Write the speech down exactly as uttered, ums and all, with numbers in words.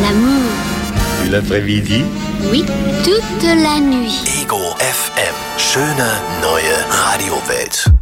L'amour. Et l'après-midi? Oui, toute la nuit. Ego F M. Schöne neue Radiowelt.